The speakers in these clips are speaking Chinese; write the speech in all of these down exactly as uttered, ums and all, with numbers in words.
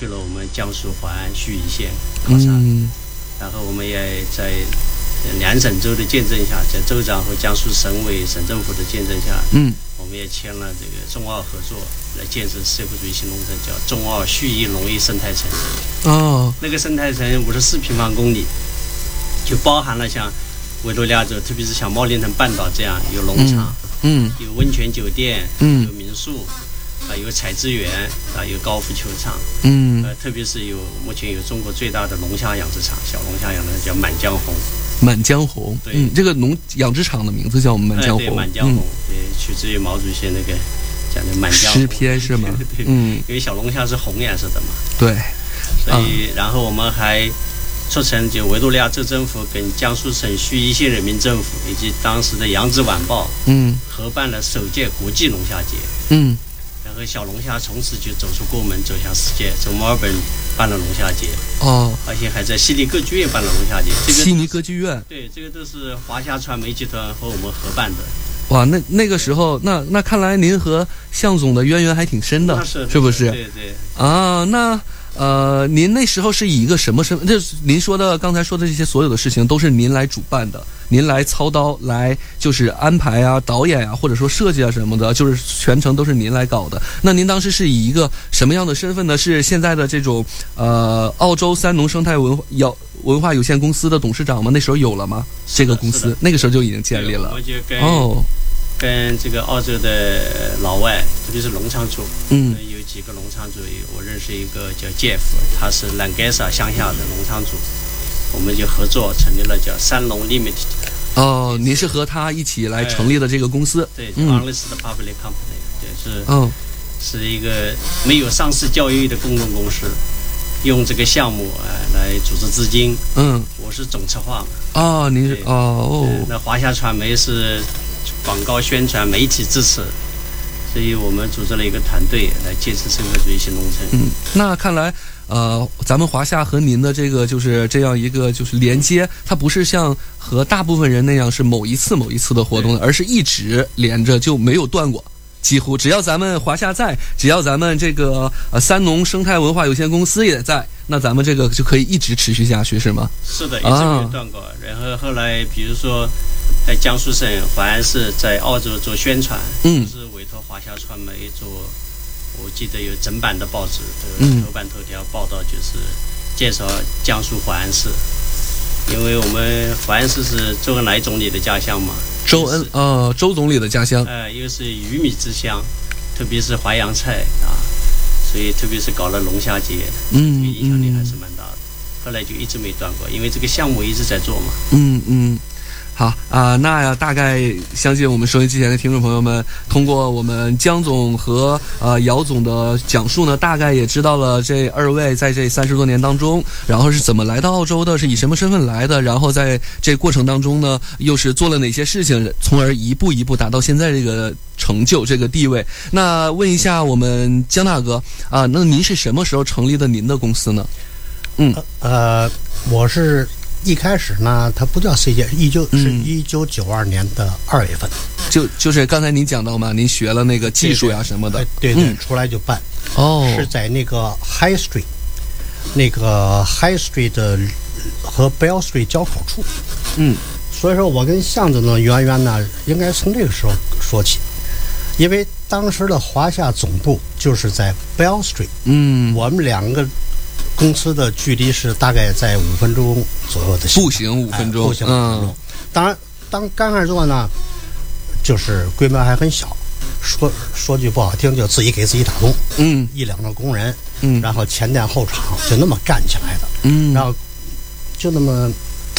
去了我们江苏淮安盱眙县考察， 嗯， 然后我们也在两省州的见证下，在州长和江苏省委省政府的见证下， 嗯， 我们也签了这个中澳合作，来建设社会主义新农村，叫中澳盱眙农业生态城。 哦， 那个生态城五十四平方公里，就包含了像维多利亚州，特别是像茂林腾半岛这样有农场， 嗯， 有温泉酒店， 嗯， 有民宿，啊，有采资园，啊，有高尔夫球场， 嗯， 呃，特别是有目前有中国最大的龙虾养殖场，小龙虾养殖叫满江红。 满江红， 对， 嗯，这个农养殖场的名字叫满江红， 哎、对，满江红，嗯、对，取自于毛主席那个讲的满江红诗篇是吗？ 对， 嗯， 因为小龙虾是红颜色的嘛， 对， 所以、嗯、然后我们还促成就维多利亚州政府跟江苏省盱眙县人民政府以及当时的《扬子晚报》 嗯合办了首届国际龙虾节， 嗯， 然后小龙虾从此就走出国门，走向世界，从墨尔本办了龙虾节， 哦， 而且还在悉尼歌剧院办了龙虾节。这个悉尼歌剧院， 对，这个都是华夏传媒集团和我们合办的。 哇，那那个时候，那那看来您和向总的渊源还挺深的， 是是不是？ 对对。 啊，那呃，您那时候是以一个什么身份？这您说的刚才说的这些所有的事情，都是您来主办的，您来操刀，来就是安排啊、导演啊，或者说设计啊什么的，就是全程都是您来搞的。那您当时是以一个什么样的身份呢？是现在的这种呃澳洲三农生态文化有文化有限公司的董事长吗？那时候有了吗？这个公司那个时候就已经建立了。 我就跟哦。 跟这个澳洲的老外，特别是农场主， 嗯， 有几个农场主，我认识一个叫 Jeff， 他是兰盖萨乡下的农场主，我们就合作成立了叫三农 Limited。 哦，您是和他一起来成立的这个公司？ 对，叫 Unlisted Public Company，对，是， 嗯， 是一个没有上市交易的公众公司，用这个项目啊、呃、来组织资金。嗯，我是总策划嘛。 哦，您是哦哦、 呃，那华夏传媒是广告宣传媒体支持，所以我们组织了一个团队来建设社会主义新农村。 嗯，那看来呃，咱们华夏和您的这个就是这样一个就是连接，它不是像和大部分人那样是某一次某一次的活动，而是一直连着就没有断过。几乎只要咱们华夏在，只要咱们这个呃三农生态文化有限公司也在，那咱们这个就可以一直持续下去，是吗？ 是的，一直没有断过。啊、然后后来比如说在江苏省淮安市在澳洲做宣传，嗯，就是委托华夏传媒做，我记得有整版的报纸的头版头条报道，就是介绍江苏淮安市，因为我们淮安市是周恩来总理的家乡嘛。 周恩呃，周总理的家乡， 呃，又是鱼米之乡，特别是淮扬菜啊，所以特别是搞了龙虾节，嗯，这个影响力还是蛮大的。嗯、后来就一直没断过，因为这个项目一直在做嘛。 嗯嗯。好啊、呃，那大概相信我们收音机前的听众朋友们，通过我们江总和呃姚总的讲述呢，大概也知道了这二位在这三十多年当中，然后是怎么来到澳洲的，是以什么身份来的，然后在这过程当中呢，又是做了哪些事情，从而一步一步达到现在这个成就、这个地位。那问一下我们江大哥啊、呃，那您是什么时候成立的您的公司呢？ 嗯呃，我是。一开始呢，它不叫 C 界，依旧是一九九二年的二月份， 嗯、就就是刚才您讲到嘛，您学了那个技术呀什么的， 对 对, 对, 对、嗯，出来就办。 哦， 是在那个 High Street， 那个 High Street 的和 Bell Street 交口处。嗯，所以说我跟向总的渊源呢，应该从这个时候说起，因为当时的华夏总部就是在 Bell Street。嗯，我们两个。公司的距离是大概在五分钟左右的步行五分钟， 哎、步行五分钟。嗯、当然，当刚开始做呢，就是规模还很小，说说句不好听，就自己给自己打工，嗯，一两个工人，嗯，然后前店后厂就那么干起来的，嗯，然后就那么，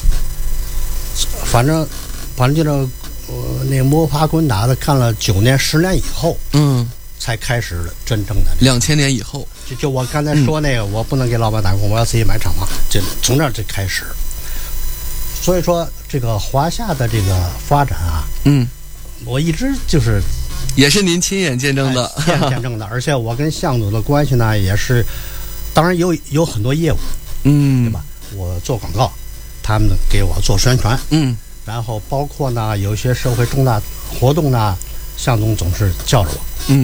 反正反正就这，呃，那摸爬滚打的干了九年十年以后，嗯。才开始真正的两千年以后， 就就我刚才说那个，嗯、我不能给老板打工，我要自己买厂房，就从这儿就开始。所以说，这个华夏的这个发展啊，嗯，我一直就是也是您亲眼见证的， 哎、亲眼见证的。而且我跟向总的关系呢，也是，当然有有很多业务，嗯，对吧？我做广告，他们给我做宣传，嗯，然后包括呢有一些社会重大活动呢。向总总是叫着我，嗯，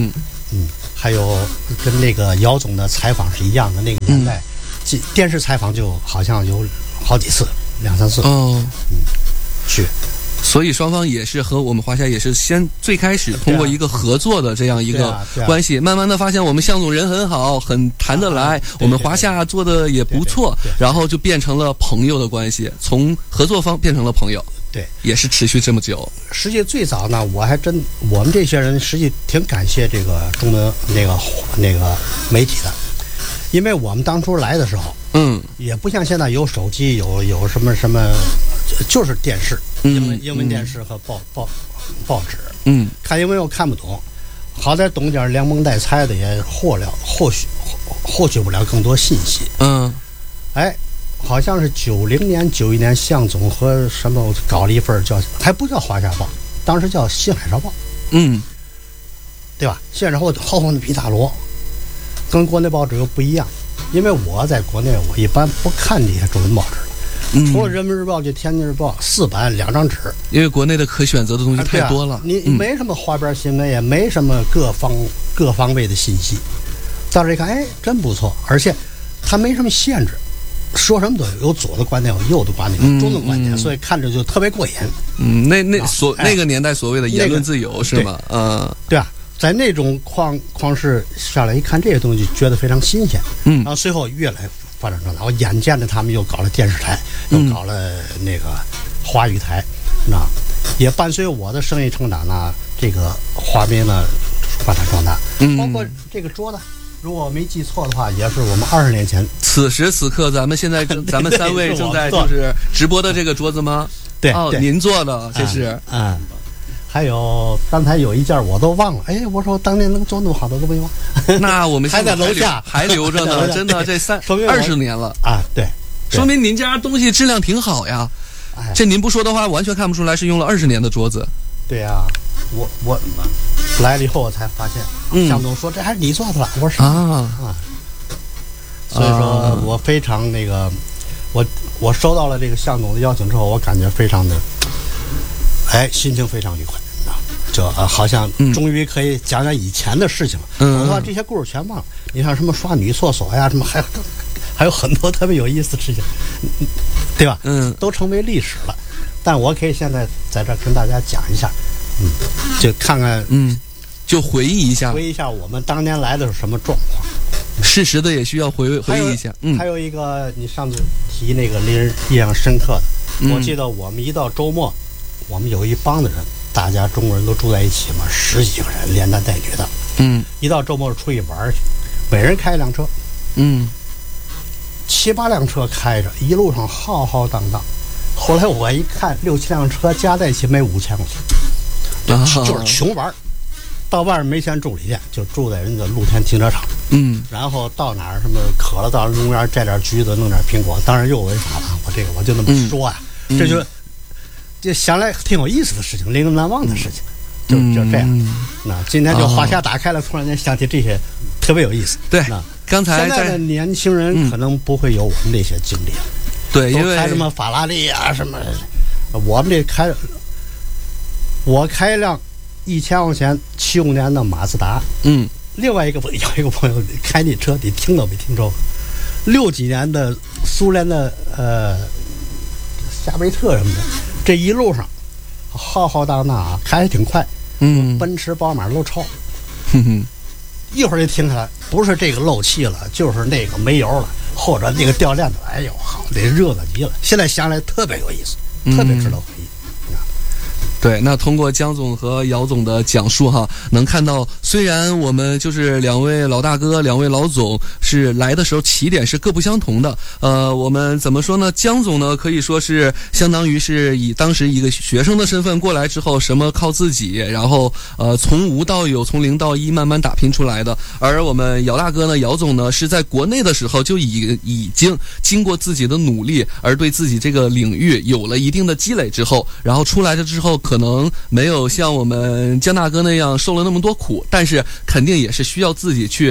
嗯，还有跟那个姚总的采访是一样的，那个年代，嗯、电视采访就好像有好几次，两三次。 哦， 嗯，是。 所以双方也是和我们华夏也是先最开始通过一个合作的这样一个关系，慢慢的发现我们向总人很好，很谈得来，啊、我们华夏做的也不错， 对对对对， 然后就变成了朋友的关系，从合作方变成了朋友。 对， 也是持续这么久。 实际最早呢，我还真我们这些人实际挺感谢这个中文那个那个媒体的，因为我们当初来的时候， 嗯， 也不像现在有手机，有有什么什么，就是电视，英文、嗯、英文电视和报报报纸， 嗯， 看英文又看不懂，好歹懂点连蒙带猜的也获了，或许获取不了更多信息， 嗯， 哎。好像是九零年、九一年，向总和什么搞了一份叫，还不叫《华夏报》，当时叫《新海潮报》， 嗯， 对吧？新海潮报厚厚的皮大摞，跟国内报纸又不一样。因为我在国内，我一般不看这些中文报纸了，嗯、除了《人民日报》就《天津日报》四版两张纸。因为国内的可选择的东西太多了， 啊、你没什么花边新闻，也没什么各方各方位的信息。到这一看，哎，真不错，而且它没什么限制。说什么都有，有左的观点，有右的观点，有中的观点，嗯、所以看着就特别过瘾。 嗯，那那所、哎、那个年代所谓的言论自由、那个、是吗？嗯， 对啊，在那种框框式下来一看这些东西，觉得非常新鲜。嗯，然后随后越来发展壮大，我眼见着他们又搞了电视台，又搞了那个华语台，那、嗯、也伴随我的生意成长呢，这个华媒呢发展壮大，嗯，包括这个桌子。如果我没记错的话，也是我们二十年前。 此时此刻，咱们现在正，咱们三位正在就是直播的这个桌子吗？ 对， 哦，您做的，这是。 嗯。嗯还有刚才有一件我都忘了，哎，我说当年能做那么好的东西吗？ 那我们还在楼下， 还留着呢，真的，这三二十年了啊！对， 说明您家东西质量挺好呀。哎、这您不说的话，完全看不出来是用了二十年的桌子。 对呀、啊，我我来了以后我才发现，嗯、向总说这还是你做的了，我说啊啊，所以说我非常那个，我我收到了这个向总的邀请之后，我感觉非常的，哎，心情非常愉快啊，这、呃、好像终于可以讲讲以前的事情了。嗯，我把这些故事全忘了。你像什么刷女厕所呀，什么还还有很多特别有意思的事情，对吧？嗯，都成为历史了。但我可以现在在这跟大家讲一下，嗯，就看看， 嗯，就回忆一下， 回忆一下我们当年来的是什么状况。 事实的也需要回回忆一下。嗯， 还有一个，你上次提那个令人印象深刻的，嗯、我记得我们一到周末，我们有一帮的人，大家中国人都住在一起嘛，十几个人，连男带女的。嗯，一到周末出去玩去，每人开一辆车。嗯，七八辆车开着，一路上浩浩荡荡。后来我一看，六七辆车加在一起没五千块钱，啊、就是穷玩。到外面没钱住旅店，就住在人家露天停车场。嗯，然后到哪儿什么渴了，到公园摘点橘子，弄点苹果。当然又违法了，我这个我就那么说啊，嗯、这就这想来挺有意思的事情，令人难忘的事情，嗯、就就这样。嗯、那今天就话匣打开了，突然间想起这些，特别有意思。 对， 那刚才现在的年轻人可能不会有我们这些经历。 对，因为开什么法拉利啊什么，我们这开，我开一辆一千块钱七五年的马自达，嗯，另外一个有一个朋友开那车，你听都没听着，六几年的苏联的呃夏威特什么的，这一路上浩浩荡荡啊，开得挺快，嗯，奔驰宝马都超，哼哼，一会儿就停下来，不是这个漏气了，就是那个没油了。或者那个掉链子，哎呦，好，得热闹极了。现在想来特别有意思，特别值得回忆。嗯、 对，那通过江总和姚总的讲述哈，能看到，虽然我们就是两位老大哥、两位老总是来的时候起点是各不相同的。呃，我们怎么说呢？江总呢，可以说是相当于是以当时一个学生的身份过来之后，什么靠自己，然后呃从无到有，从零到一慢慢打拼出来的。而我们姚大哥呢，姚总呢，是在国内的时候就已已经经过自己的努力，而对自己这个领域有了一定的积累之后，然后出来了之后，可能没有像我们江大哥那样受了那么多苦，但是肯定也是需要自己去。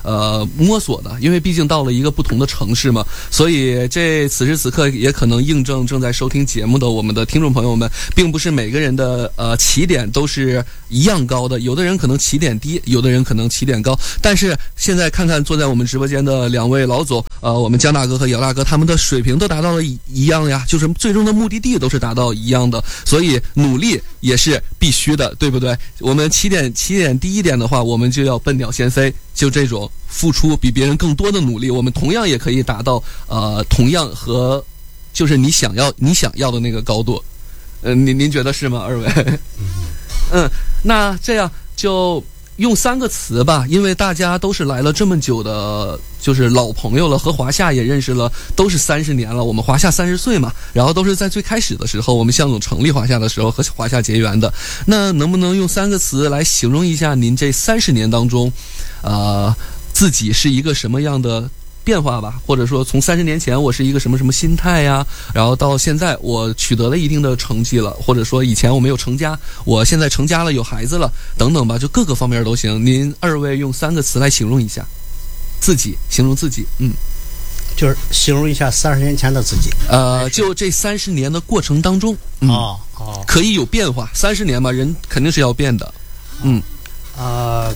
呃摸索的，因为毕竟到了一个不同的城市嘛，所以这此时此刻也可能印证正在收听节目的我们的听众朋友们，并不是每个人的呃起点都是一样高的，有的人可能起点低，有的人可能起点高，但是现在看看坐在我们直播间的两位老总，呃，我们江大哥和姚大哥，他们的水平都达到了一一样呀，就是最终的目的地都是达到一样的，所以努力也是必须的，对不对？我们起点起点低一点的话，我们就要笨鸟先飞，就这种付出比别人更多的努力，我们同样也可以达到呃同样和就是你想要你想要的那个高度。嗯、呃，您您觉得是吗，二位？嗯，那这样就用三个词吧，因为大家都是来了这么久的，就是老朋友了，和华夏也认识了，都是三十年了。我们华夏三十岁嘛，然后都是在最开始的时候，我们向总成立华夏的时候和华夏结缘的。那能不能用三个词来形容一下您这三十年当中，呃，自己是一个什么样的变化吧？或者说从三十年前我是一个什么什么心态呀，然后到现在我取得了一定的成绩了，或者说以前我没有成家，我现在成家了，有孩子了，等等吧，就各个方面都行。您二位用三个词来形容一下自己，形容自己。嗯， 就是形容一下三十年前的自己。 呃，就这三十年的过程当中，嗯、 哦哦， 可以有变化。三十年嘛，人肯定是要变的。嗯， 呃，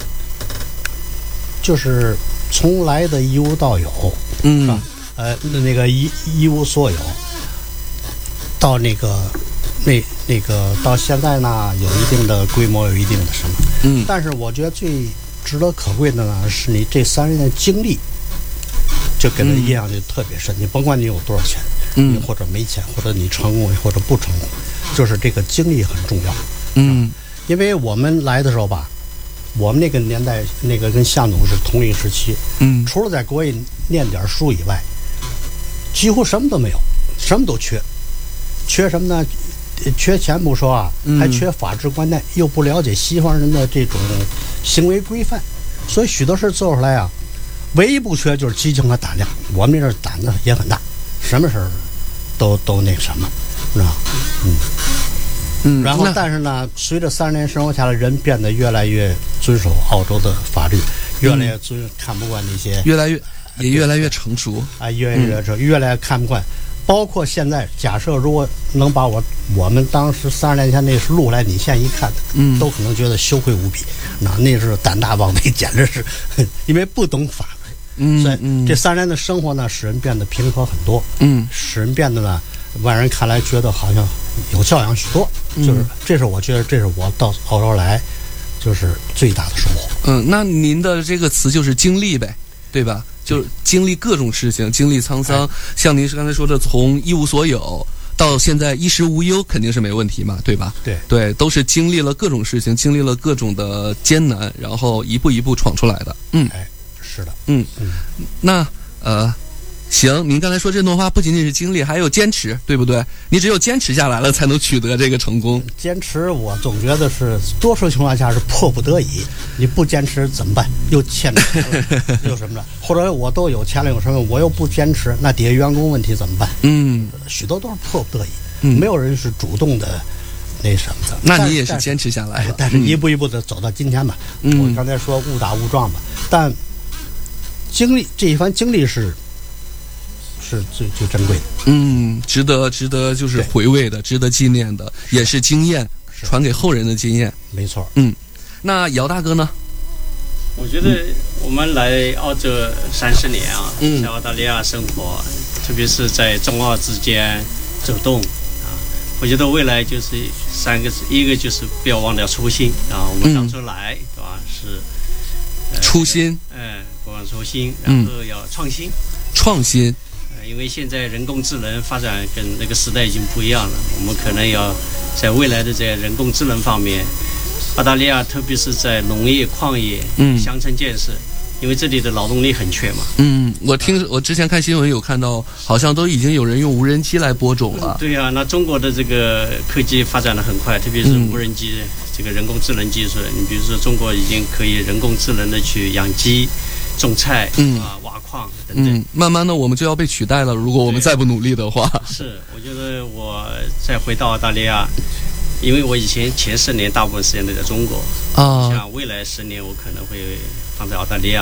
就是从来的一无到有， 嗯， 是吧？呃，那个一一无所有，到那个那那个到现在呢，有一定的规模，有一定的什么， 嗯， 但是我觉得最值得可贵的呢，是你这三十年的经历，就给人印象就特别深。嗯、你甭管你有多少钱， 嗯， 或者没钱，或者你成功或者不成功，就是这个经历很重要。 嗯， 因为我们来的时候吧，我们那个年代，那个跟向总是同一时期， 嗯， 除了在国外念点书以外，几乎什么都没有，什么都缺，缺什么呢？缺钱不说啊，还缺法治观念，又不了解西方人的这种行为规范，所以许多事做出来啊，唯一不缺就是激情和胆量。我们这儿胆子也很大，什么事儿都都那什么，是吧？嗯。 嗯， 然后，但是呢，随着三十年生活下来，人变得越来越遵守澳洲的法律，越来越遵、嗯、看不惯那些， 越来越也越来越成熟啊，越来越成、嗯、越来越看不惯。包括现在，假设如果能把我我们当时三十年前那是录来，你现在一看，嗯，都可能觉得羞愧无比。那那是胆大妄为，简直是，因为不懂法律。嗯，所以这三十年的生活呢，使人变得平和很多。嗯，使人变得呢，外人看来觉得好像有教养许多。就是这是我觉得这是我到澳洲来就是最大的收获。 嗯，那您的这个词就是经历呗，对吧？就是经历各种事情，经历沧桑。像您是刚才说的，从一无所有到现在衣食无忧，肯定是没问题嘛，对吧？ 对对，都是经历了各种事情，经历了各种的艰难，然后一步一步闯出来的。嗯， 哎，是的， 嗯嗯，那呃。行，您刚才说这段话不仅仅是经历，还有坚持，对不对？你只有坚持下来了，才能取得这个成功。 坚持，我总觉得是多数情况下是迫不得已。你不坚持怎么办？又欠钱了，又什么了？或者我都有钱了，有什么？我又不坚持，那底下员工问题怎么办？嗯，许多都是迫不得已，嗯、没有人是主动的那什么的。 那你也是坚持下来了， 但是一步一步的走到今天吧。嗯、我刚才说误打误撞吧，但经历这一番经历是。是最最珍贵的， 嗯，值得值得就是回味的，值得纪念的，也是经验，传给后人的经验， 没错。 嗯，那姚大哥呢？ 我觉得我们来澳洲三十年啊，嗯、在澳大利亚生活，特别是在中澳之间走动啊，我觉得未来就是三个字，一个就是不要忘掉初心啊，我们当初来，对吧？是、 呃、初心， 嗯，不忘初心，然后要创新， 创新。 因为现在人工智能发展跟那个时代已经不一样了，我们可能要在未来的在人工智能方面，澳大利亚特别是在农业、矿业、嗯、乡村建设，因为这里的劳动力很缺嘛。 嗯，我听我之前看新闻有看到，好像都已经有人用无人机来播种了。 对啊，那中国的这个科技发展的很快，特别是无人机、嗯、这个人工智能技术，你比如说中国已经可以人工智能的去养鸡、种菜，嗯啊，挖矿等等。 嗯，慢慢的我们就要被取代了，如果我们再不努力的话。 是，我觉得我再回到澳大利亚，因为我以前前十年大部分时间都在中国啊，像未来十年我可能会放在澳大利亚，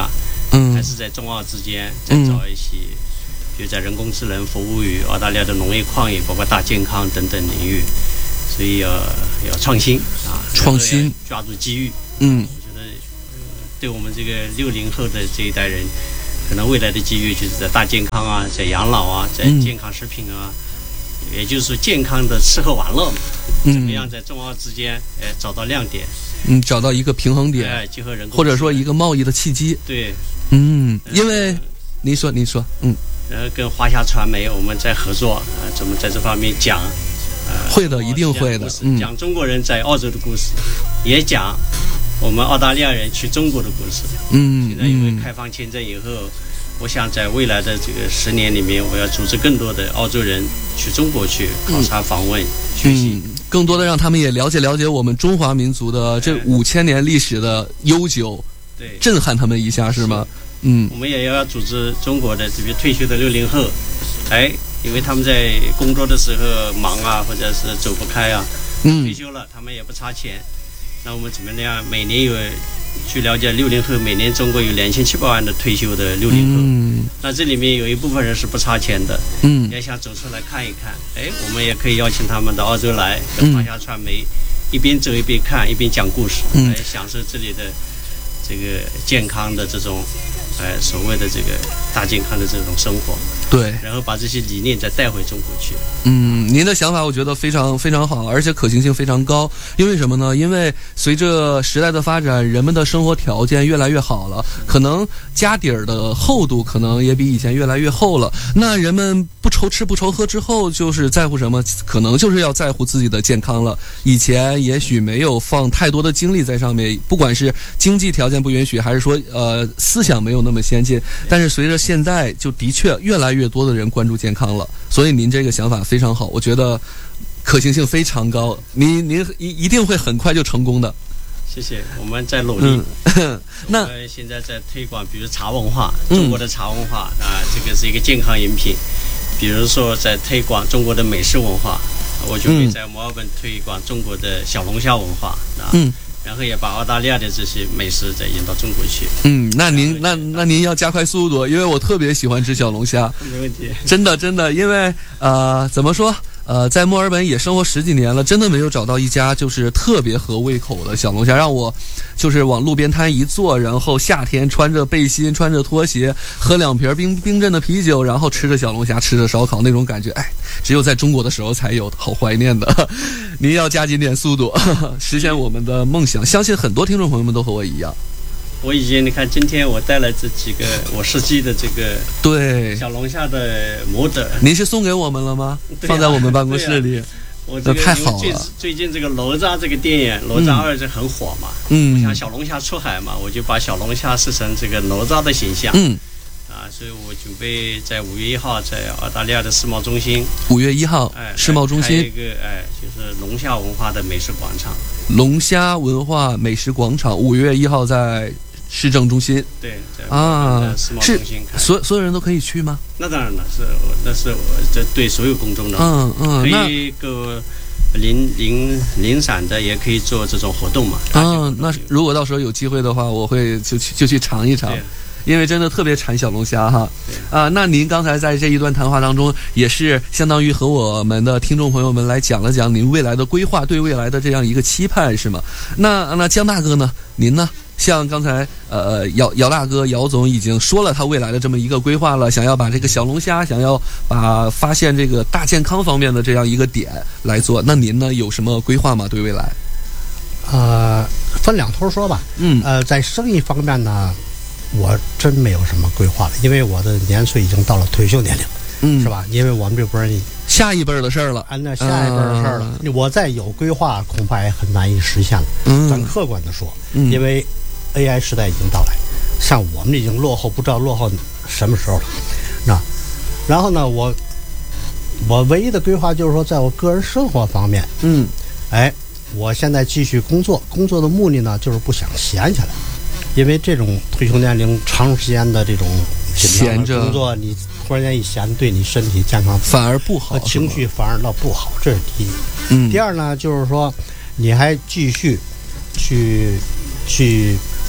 嗯，还是在中澳之间再找一些，嗯、比如在人工智能、服务于澳大利亚的农业、矿业，包括大健康等等领域，所以要要创新啊， 创新， 抓住机遇。 嗯， 我觉得，呃，对我们这个六零后的这一代人，可能未来的机遇就是在大健康啊，在养老啊，在健康食品啊。嗯，也就是说，健康的吃喝玩乐嘛，嗯、怎么样在中澳之间，哎，找到亮点， 嗯，找到一个平衡点， 哎，结合人工， 或者说一个贸易的契机， 对， 嗯，因为您说，您说，嗯， 然后跟华夏传媒我们在合作，呃，怎么在这方面讲，呃， 会的，一定会的， 嗯，讲中国人在澳洲的故事，也讲我们澳大利亚人去中国的故事，嗯，现在因为开放签证以后。我想在未来的这个十年里面，我要组织更多的澳洲人去中国去考察、访问、嗯、学习、 嗯，更多的让他们也了解了解我们中华民族的这五千年历史的悠久， 对， 震撼他们一下是吗？嗯， 我们也要组织中国的这边退休的六零后，哎，因为他们在工作的时候忙啊，或者是走不开啊，嗯，退休了他们也不差钱，那我们怎么样每年有？去了解六零后，每年中国有两千七百万的退休的六零后，嗯，那这里面有一部分人是不差钱的，嗯，也想走出来看一看，哎，我们也可以邀请他们到澳洲来，跟华夏传媒一边走一边看，一边讲故事，嗯，来享受这里的这个健康的这种，哎，所谓的这个大健康的这种生活， 对， 然后把这些理念再带回中国去。 嗯，您的想法我觉得非常非常好，而且可行性非常高。因为什么呢？因为随着时代的发展，人们的生活条件越来越好了，可能家底儿的厚度可能也比以前越来越厚了。那人们不愁吃不愁喝之后，就是在乎什么？可能就是要在乎自己的健康了。以前也许没有放太多的精力在上面，不管是经济条件不允许，还是说呃思想没有那么先进。但是随着现在，就的确越来越多的人关注健康了。所以您这个想法非常好，我觉得可行性非常高，您您一一定会很快就成功的。 谢谢，我们在努力。嗯、那我们现在在推广，比如茶文化，中国的茶文化、嗯、啊，这个是一个健康饮品。比如说在推广中国的美食文化，我就会在墨尔本推广中国的小龙虾文化啊。嗯。然后也把澳大利亚的这些美食再引到中国去。 嗯，那您那那您要加快速度，因为我特别喜欢吃小龙虾。 没问题。 真的真的，因为呃，怎么说？呃，在墨尔本也生活十几年了，真的没有找到一家就是特别合胃口的小龙虾，让我就是往路边摊一坐，然后夏天穿着背心、穿着拖鞋，喝两瓶冰冰镇的啤酒，然后吃着小龙虾、吃着烧烤，那种感觉，哎，只有在中国的时候才有，好怀念的。您要加紧点速度，实现我们的梦想。相信很多听众朋友们都和我一样。 我已经，你看，今天我带了这几个我设计的这个对小龙虾的模特， 您是送给我们了吗？啊、放在我们办公室里， 啊、我这个太好了。 最近这个哪吒这个电影《哪吒二》这很火嘛，嗯，我想小龙虾出海嘛，我就把小龙虾设成这个哪吒的形象，嗯，啊，所以我准备在五月一号在澳大利亚的世贸中心， 五月一号，哎，世贸中心开一个哎，就是龙虾文化的美食广场， 龙虾文化美食广场，五月一号在。市政中心对啊，是所所有人都可以去吗？ 那当然了，是那是我这对所有公众的，嗯嗯，可以个零零零散的，也可以做这种活动嘛。 嗯，那如果到时候有机会的话，我会就去就去尝一尝，因为真的特别馋小龙虾哈。啊，那您刚才在这一段谈话当中，也是相当于和我们的听众朋友们来讲了讲您未来的规划，对未来的这样一个期盼，是吗？那那江大哥呢？您呢？像刚才呃姚姚大哥姚总已经说了他未来的这么一个规划了，想要把这个小龙虾，想要把发现这个大健康方面的这样一个点来做。那您呢有什么规划吗？对未来？ 呃，分两头说吧。嗯，呃，在生意方面呢，我真没有什么规划了，因为我的年岁已经到了退休年龄，嗯，是吧？因为我们这波人下一辈的事儿了， 啊，那下一辈的事儿了，呃、我再有规划，恐怕也很难以实现了。嗯，咱客观的说，嗯、因为 A I 时代已经到来，像我们已经落后，不知道落后什么时候了。那，然后呢，我我唯一的规划就是说，在我个人生活方面，嗯，哎，我现在继续工作，工作的目的呢，就是不想闲下来，因为这种退休年龄长时间的这种闲着工作，你突然间一闲，对你身体健康反而不好， 情绪反而倒不好，这是第一。嗯，第二呢，就是说你还继续去去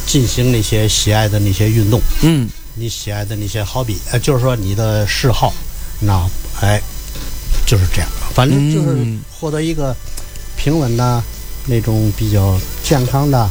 进行那些喜爱的那些运动， 嗯， 你喜爱的那些hobby，呃，就是说你的嗜好，那哎，就是这样，反正就是获得一个平稳的那种比较健康的，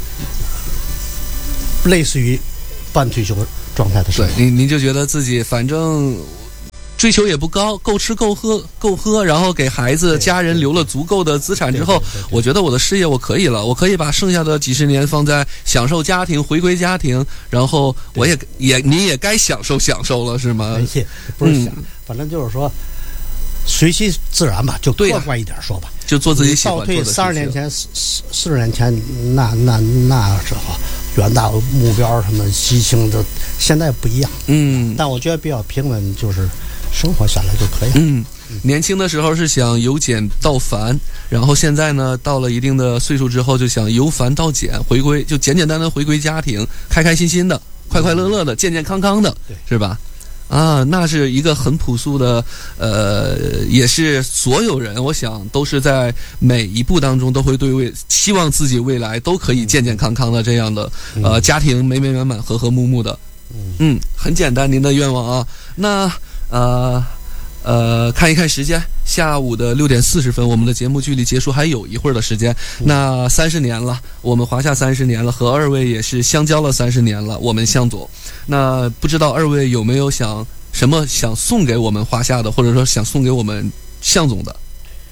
类似于半退休状态的生活。 对，您您就觉得自己反正追求也不高，够吃够喝够喝，然后给孩子家人留了足够的资产之后，我觉得我的事业我可以了，我可以把剩下的几十年放在享受家庭，回归家庭，然后我也也你也该享受享受了，是吗？ 不是想、嗯，反正就是说随其自然吧，就客观一点说吧， 就做自己喜欢做的事情。 倒退三十年前、四四十年前，那那那时候远大目标什么激情的，现在不一样。嗯，但我觉得比较平稳，就是生活下来就可以了。 嗯，年轻的时候是想由简到繁，然后现在呢，到了一定的岁数之后，就想由繁到简，回归就简简单单回归家庭，开开心心的，快快乐乐的，健健康康的，是吧？啊，那是一个很朴素的，呃，也是所有人，我想都是在每一步当中都会对未希望自己未来都可以健健康康的这样的，呃，家庭美美满满、和和睦睦的。嗯，很简单，您的愿望啊。那呃呃，看一看时间，下午的六点四十分，我们的节目距离结束还有一会儿的时间。那三十年了，我们华夏三十年了，和二位也是相交了三十年了。我们向左，那不知道二位有没有想什么想送给我们华夏的，或者说想送给我们向总的？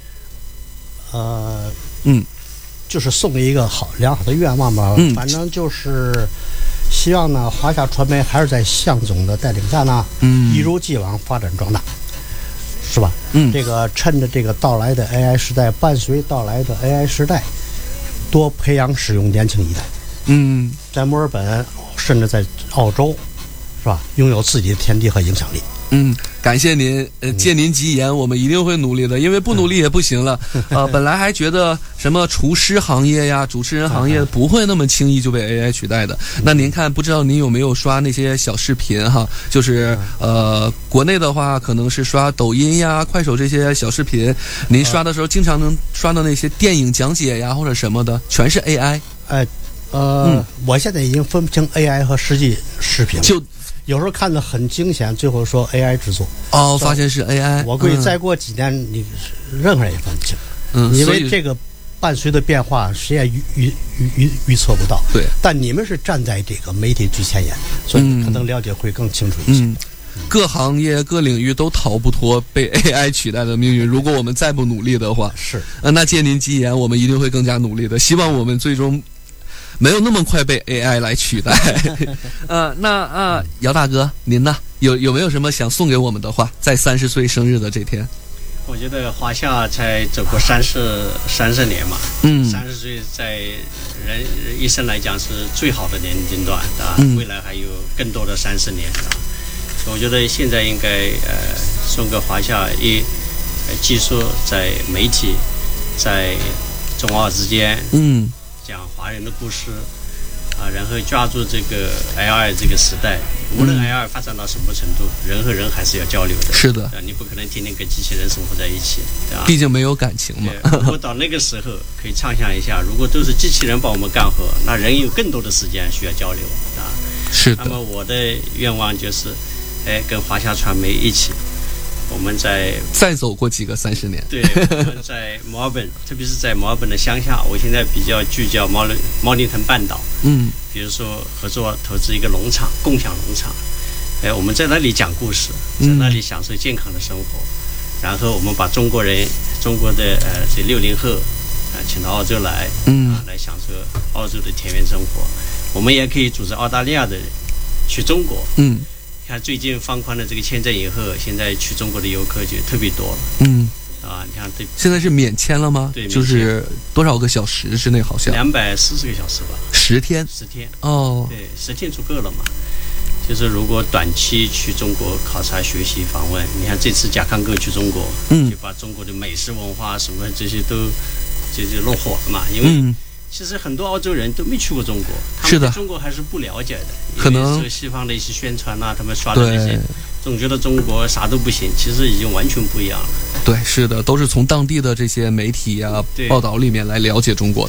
呃，嗯，就是送一个好良好的愿望吧。嗯，反正就是希望呢，华夏传媒还是在向总的带领下呢，嗯，一如既往发展壮大。是吧？嗯，这个趁着这个到来的 A I 时代，伴随到来的 A I 时代，多培养使用年轻一代。嗯，在墨尔本，甚至在澳洲，是吧？拥有自己的天地和影响力。 嗯，感谢您，呃，借您吉言，我们一定会努力的，因为不努力也不行了。呃，本来还觉得什么厨师行业呀、主持人行业不会那么轻易就被 A I 取代的。那您看，不知道您有没有刷那些小视频哈？就是呃，国内的话可能是刷抖音呀、快手这些小视频，您刷的时候经常能刷到那些电影讲解呀或者什么的，全是 A I。 哎，呃，嗯、我现在已经分不清 A I 和实际视频了。 就有时候看得很惊险，最后说 A I 制作， 哦，发现是 A I。 我估计再过几年，你任何人也分不清，嗯，因为这个伴随的变化，谁也预预预预预测不到。 对， 但你们是站在这个媒体最前沿，所以可能了解会更清楚一些。 嗯，各行业各领域都逃不脱被 A I 取代的命运。如果我们再不努力的话， 是， 呃，那借您吉言，我们一定会更加努力的。希望我们最终没有那么快被 A I 来取代。呃，那啊、呃，姚大哥，您呢？有有没有什么想送给我们的话？在三十岁生日的这天， 我觉得华夏才走过三十三十年嘛，嗯，三十岁在人一生来讲是最好的年龄段，啊，嗯、未来还有更多的三十年，啊，我觉得现在应该呃送给华夏一，呃，技术在媒体，在中澳之间，嗯。讲华人的故事啊，然后抓住这个 A I 这个时代，无论 A I 发展到什么程度，嗯、人和人还是要交流的。 是的， 你不可能天天跟机器人生活在一起，对吧？ 毕竟没有感情嘛。 如果到那个时候，可以畅想一下，如果都是机器人帮我们干活，那人有更多的时间需要交流啊。 是的。 那么我的愿望就是，哎，跟华夏传媒一起。我们在再走过几个三十年， 对，我们在墨尔本，特别是在墨尔本的乡下，我现在比较聚焦毛里毛里腾半岛，嗯，比如说合作投资一个农场，共享农场，哎，我们在那里讲故事，在那里享受健康的生活，嗯、然后我们把中国人，中国的呃这六零后，啊、呃，请到澳洲来，嗯、啊，来享受澳洲的田园生活，我们也可以组织澳大利亚的人去中国，嗯。看最近放宽了这个签证以后，现在去中国的游客就特别多了。嗯，啊，你看，对， 现在是免签了吗？ 对， 就是多少个小时之内好像？ 两百四十个小时吧。 十天。 十天。 哦。 对，十天足够了嘛？就是如果短期去中国考察、学习、访问，你看这次贾康哥去中国，嗯，就把中国的美食文化什么这些都就就落火了嘛，因为。嗯其实很多澳洲人都没去过中国，他们对中国还是不了解的。 可能西方的一些宣传啊，他们刷的那些，总觉得中国啥都不行，其实已经完全不一样了。 对，是的，都是从当地的这些媒体啊报道里面来了解中国的。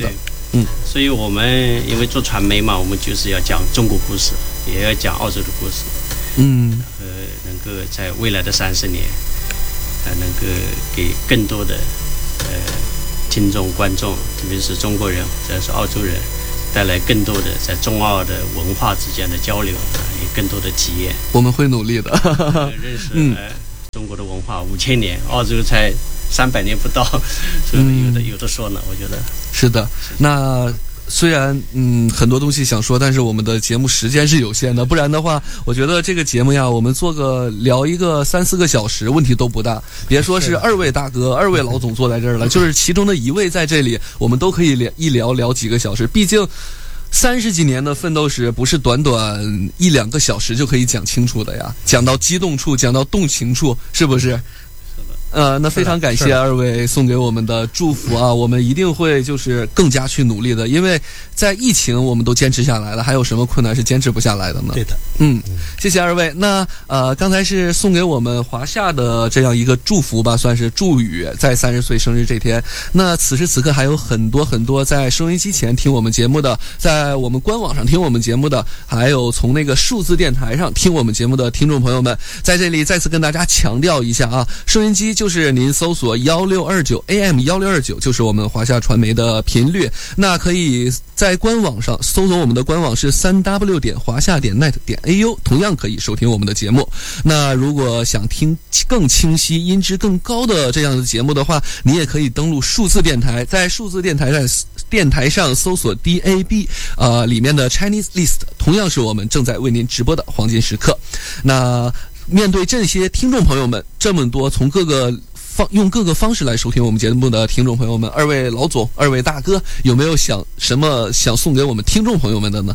嗯， 所以我们因为做传媒嘛，我们就是要讲中国故事，也要讲澳洲的故事。 嗯， 呃，能够在未来的三十年，呃，能够给更多的呃听众、观众，特别是中国人或者是澳洲人，带来更多的在中澳的文化之间的交流，啊，有更多的体验。 我们会努力的。 认识呃中国的文化五千年，澳洲才三百年不到，所以有的有的说呢，我觉得是的。那虽然嗯很多东西想说，但是我们的节目时间是有限的，不然的话，我觉得这个节目呀，我们做个聊一个三四个小时，问题都不大。别说是二位大哥、二位老总坐在这儿了，就是其中的一位在这里，我们都可以聊一聊聊几个小时。毕竟三十几年的奋斗史，不是短短一两个小时就可以讲清楚的呀。讲到激动处，讲到动情处，是不是？呃，那非常感谢二位送给我们的祝福啊！我们一定会就是更加去努力的，因为在疫情我们都坚持下来了，还有什么困难是坚持不下来的呢？ 对的， 嗯，谢谢二位。那呃，刚才是送给我们华夏的这样一个祝福吧，算是祝语，在三十岁生日这天。那此时此刻还有很多很多在收音机前听我们节目的，在我们官网上听我们节目的，还有从那个数字电台上听我们节目的听众朋友们，在这里再次跟大家强调一下啊，收音机就是您搜索幺六二九 A M 幺六二九，就是我们华夏传媒的频率。那可以在官网上搜索我们的官网是三 w 点华夏点 net 点 a u， 同样可以收听我们的节目。那如果想听更清晰、音质更高的这样的节目的话，你也可以登录数字电台，在数字电台上电台上搜索 D A B， 呃，里面的 Chinese List 同样是我们正在为您直播的黄金时刻。那面对这些听众朋友们，这么多从各个方用各个方式来收听我们节目的听众朋友们，二位老总、二位大哥，有没有想什么想送给我们听众朋友们的呢？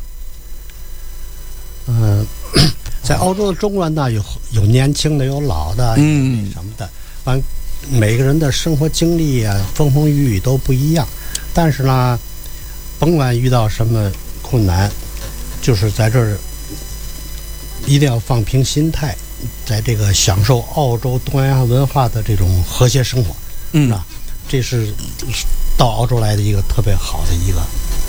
嗯、呃，在澳洲的中国人呢，有有年轻的，有老的，嗯，什么的，反正每个人的生活经历啊，风风雨雨都不一样。但是呢，甭管遇到什么困难，就是在这儿一定要放平心态，在这个享受澳洲东亚文化的这种和谐生活，嗯啊，这是到澳洲来的一个特别好的一个，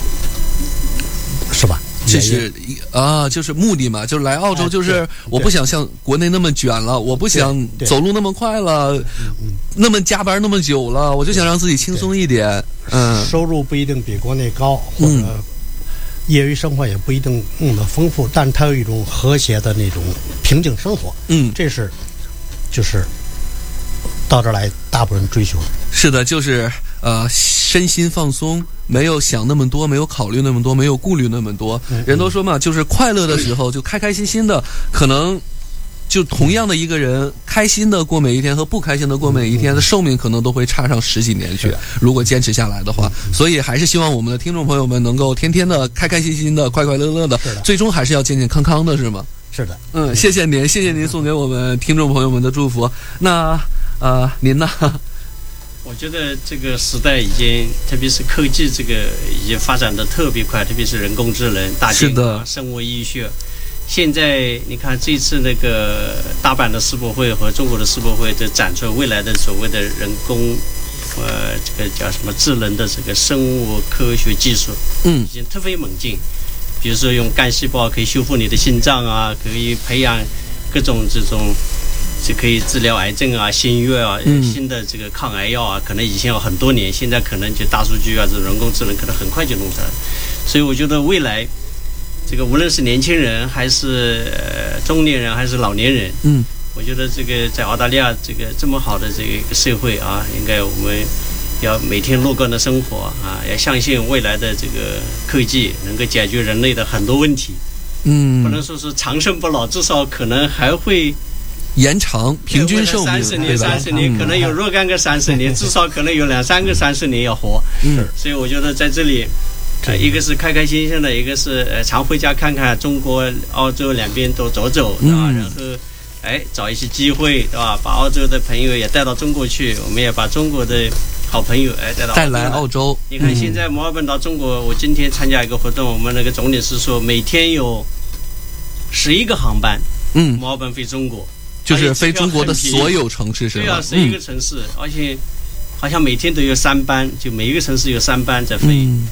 是吧？ 这是啊，就是目的嘛，就是来澳洲，就是我不想像国内那么卷了，我不想走路那么快了，那么加班那么久了，我就想让自己轻松一点。嗯， 收入不一定比国内高，或者业余生活也不一定那么丰富，但它有一种和谐的那种平静生活。嗯，这是就是到这儿来大部分人追求的。 是的，就是呃身心放松，没有想那么多，没有考虑那么多，没有顾虑那么多。嗯、人都说嘛，就是快乐的时候就开开心心的，可能就同样的一个人，开心的过每一天和不开心的过每一天的寿命可能都会差上十几年去，如果坚持下来的话。所以还是希望我们的听众朋友们能够天天的开开心心的、快快乐乐的，最终还是要健健康康的，是吗？ 是的。 嗯，谢谢您，谢谢您送给我们听众朋友们的祝福。那呃，您呢？ 我觉得这个时代已经，特别是科技这个已经发展的特别快，特别是人工智能、大健康、生物医学。现在你看这次那个大阪的世博会和中国的世博会，这展出未来的所谓的人工，呃，这个叫什么智能的这个生物科学技术，嗯，已经特别猛进。比如说用干细胞可以修复你的心脏啊，可以培养各种这种。就可以治疗癌症啊、新药啊、嗯、新的这个抗癌药啊，可能以前要很多年，现在可能就大数据啊，这人工智能可能很快就弄出来。所以我觉得未来，这个无论是年轻人还是、呃、中年人还是老年人，嗯，我觉得这个在澳大利亚这个这么好的这个社会啊，应该我们要每天乐观的生活啊，要相信未来的这个科技能够解决人类的很多问题。嗯，不能说是长生不老，至少可能还会。 延长平均寿命， 三十年，三十年，可能有若干个三十年，至少可能有两三个三十年要活。嗯，所以我觉得在这里，呃，一个是开开心心的，一个是呃常回家看看中国、澳洲两边都走走，对吧？然后，哎，找一些机会，对吧？把澳洲的朋友也带到中国去，我们也把中国的好朋友哎带到带来澳洲。 你看现在墨尔本到中国，我今天参加一个活动，我们那个总领事说每天有十一个航班，嗯，墨尔本飞中国。 就是飞中国的所有城市是吧？ 对啊，十一个城市，嗯、而且好像每天都有三班，就每一个城市有三班在飞，嗯、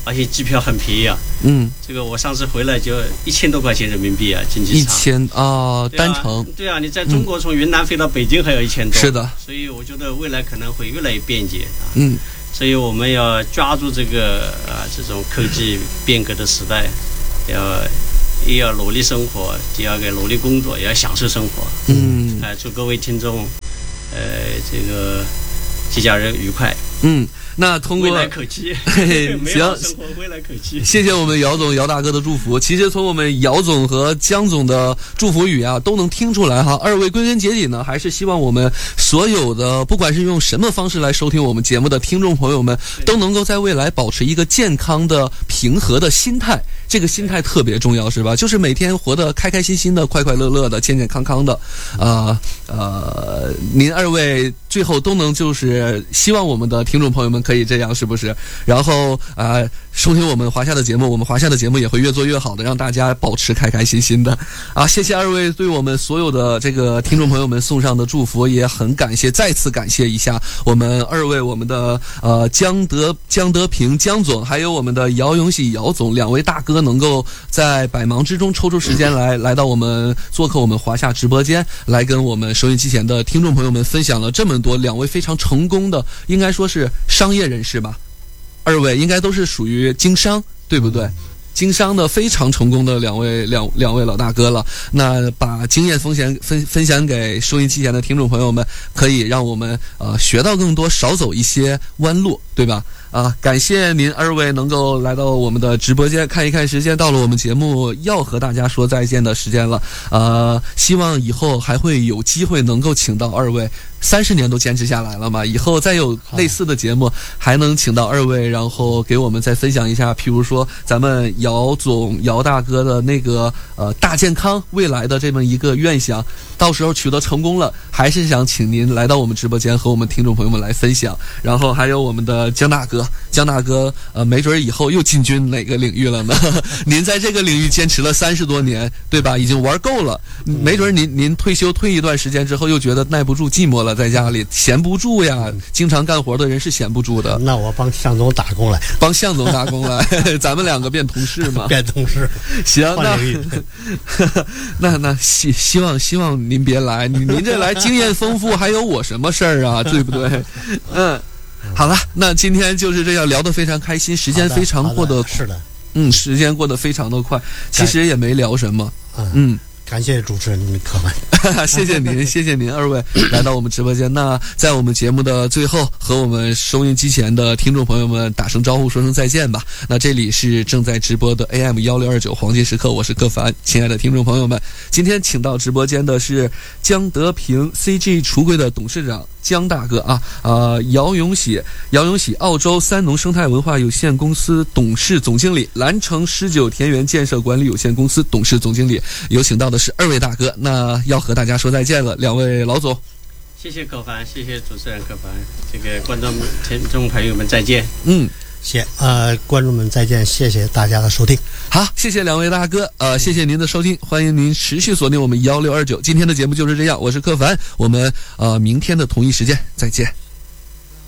而且机票很便宜啊。 嗯， 这个我上次回来就一千多块钱人民币啊，经济舱。 一千啊，单程。 对啊，你在中国从云南飞到北京还要一千多。 是的。 所以我觉得未来可能会越来越便捷啊。 嗯。 所以我们要抓住这个啊这种科技变革的时代，要也要努力生活，第二个努力工作，也要享受生活。 嗯。 哎、呃，祝各位听众，呃，这个节假日愉快。 嗯。那通过未来可期，美好生活未来可期。 谢谢我们姚总、姚大哥的祝福。其实从我们姚总和江总的祝福语啊，都能听出来哈。二位归根结底呢，还是希望我们所有的，不管是用什么方式来收听我们节目的听众朋友们，都能够在未来保持一个健康的、平和的心态。这个心态特别重要，是吧？就是每天活得开开心心的、快快乐乐的、健健康康的。呃呃，您二位最后都能就是希望我们的听众朋友们可以这样，是不是？然后啊、呃，收听我们华夏的节目，我们华夏的节目也会越做越好的，让大家保持开开心心的。啊，谢谢二位对我们所有的这个听众朋友们送上的祝福，也很感谢，再次感谢一下我们二位，我们的呃江德江德平江总，还有我们的姚永喜姚总两位大哥。能够在百忙之中抽出时间来来到我们做客我们华夏直播间，来跟我们收音机前的听众朋友们分享了这么多两位非常成功的，应该说是商业人士吧，二位应该都是属于经商，对不对？经商的非常成功的两位两两位老大哥了，那把经验分享分分享给收音机前的听众朋友们，可以让我们呃学到更多，少走一些弯路，对吧？啊，感谢您二位能够来到我们的直播间。看一看时间，到了我们节目要和大家说再见的时间了。呃，希望以后还会有机会能够请到二位，三十年都坚持下来了嘛，以后再有类似的节目，还能请到二位，然后给我们再分享一下，譬如说咱们姚总、姚大哥的那个呃大健康未来的这么一个愿想，到时候取得成功了，还是想请您来到我们直播间和我们听众朋友们来分享。然后还有我们的江大哥。江大哥，呃，没准以后又进军哪个领域了呢？您在这个领域坚持了三十多年，对吧？已经玩够了，没准您您退休退一段时间之后，又觉得耐不住寂寞了，在家里闲不住呀。经常干活的人是闲不住的。 那我帮向总打工来， 帮向总打工来，咱们两个变同事嘛。 变同事。 行，那那那希希望希望您别来，您您这来经验丰富，还有我什么事儿啊？对不对？嗯。好了，那今天就是这样聊得非常开心，时间非常过得是的， 嗯，时间过得非常的快，其实也没聊什么，嗯。 感谢主持人柯凡， 谢谢您，谢谢您二位来到我们直播间。那在我们节目的最后，和我们收音机前的听众朋友们打声招呼，说声再见吧。那这里是正在直播的 A M 一六二九黄金时刻，我是柯凡，亲爱的听众朋友们，今天请到直播间的是江德平 C G 橱柜的董事长江大哥啊，呃，姚永喜，姚永喜，澳洲三农生态文化有限公司董事总经理，蓝城狮九田园建设管理有限公司董事总经理，有请到的是二位大哥，那要和大家说再见了，两位老总。 谢谢柯凡，谢谢主持人柯凡，这个观众听众朋友们再见。 嗯。 谢呃，观众们再见，谢谢大家的收听。 好，谢谢两位大哥，呃，谢谢您的收听，欢迎您持续锁定我们一六二九。今天的节目就是这样，我是柯凡，我们呃明天的同一时间再见。